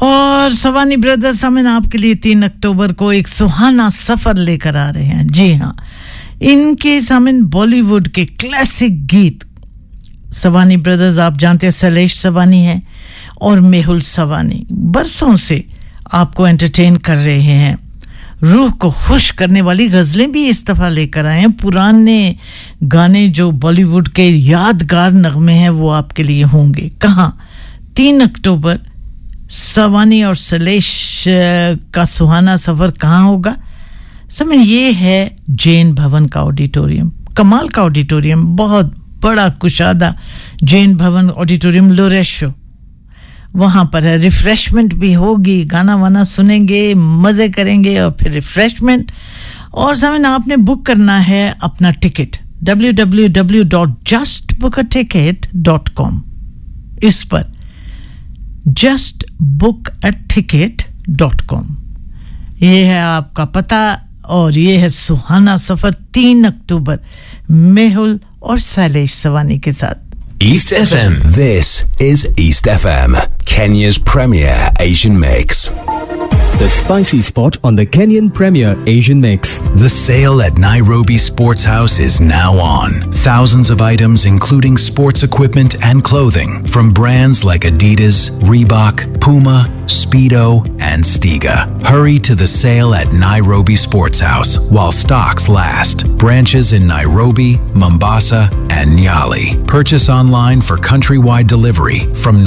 और सवानी ब्रदर्स हम आपके लिए 3 अक्टूबर को एक सुहाना सफर लेकर आ रहे हैं। जी हाँ, इनके सामने बॉलीवुड के क्लासिक गीत। सवानी ब्रदर्स आप जानते हैं शैलेश सवानी है और मेहुल सवानी बरसों से आपको एंटरटेन कर रहे हैं। रूह को खुश करने वाली गज़लें भी इस दफ़ा लेकर आए हैं। पुराने गाने जो बॉलीवुड के यादगार नगमे हैं वो आपके लिए होंगे। कहाँ? 3 अक्टूबर सवानी और शैलेश का सुहाना सफ़र कहाँ होगा? समय ये है जैन भवन का ऑडिटोरियम, कमाल का ऑडिटोरियम, बहुत बड़ा कुशादा जैन भवन ऑडिटोरियम लोरेशो। वहाँ पर है, रिफ्रेशमेंट भी होगी, गाना वाना सुनेंगे, मज़े करेंगे और फिर रिफ्रेशमेंट। और समय आपने बुक करना है अपना टिकट www.justbookaticket.com। इस पर justbookaticket.com ये है आपका पता। और ये है सुहाना सफर 3 अक्टूबर मेहुल और शैलेश सवानी के साथ। East FM. This is East FM, Kenya's premier Asian mix. The spicy spot on the Kenyan Premier Asian Mix. The sale at Nairobi Sports House is now on. Thousands of items including sports equipment and clothing from brands like Adidas, Reebok, Puma, Speedo, and Stiga. Hurry to the sale at Nairobi Sports House while stocks last. Branches in Nairobi, Mombasa, and Nyali. Purchase online for countrywide delivery from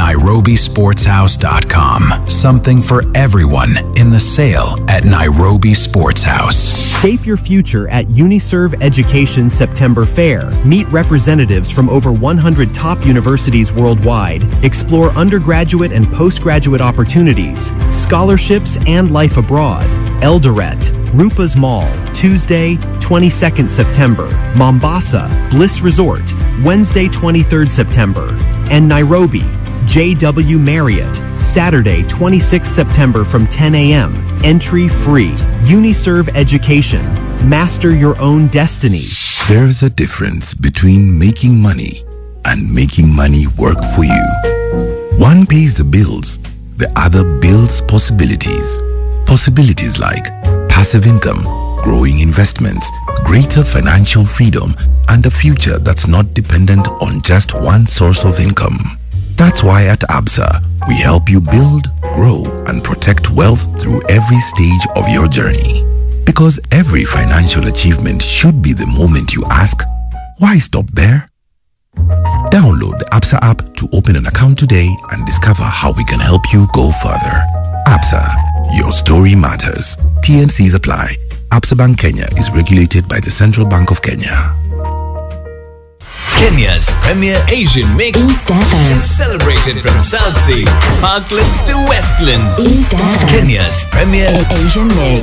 nairobisportshouse.com. Something for everyone in the sale at Nairobi Sports House. Shape your future at Uniserve Education September Fair. Meet representatives from over 100 top universities worldwide. Explore undergraduate and postgraduate opportunities, scholarships, and life abroad. Eldoret, Rupa's Mall, Tuesday, 22nd September. Mombasa, Bliss Resort, Wednesday, 23rd September. And Nairobi, JW Marriott, Saturday, 26th September from 10 a.m. Entry free. Uniserve Education. Master your own destiny. There is a difference between making money and making money work for you. One pays the bills, the other builds possibilities. Possibilities like passive income, growing investments, greater financial freedom, and a future that's not dependent on just one source of income. That's why at ABSA, we help you build, grow, and protect wealth through every stage of your journey. Because every financial achievement should be the moment you ask, why stop there? Download the ABSA app to open an account today and discover how we can help you go further. ABSA, your story matters. TNCs apply. ABSA Bank Kenya is regulated by the Central Bank of Kenya. Kenya's premier Asian mix East FM. is celebrated from South Sea, Parklands to Westlands. East FM. Kenya's premier Asian Mix.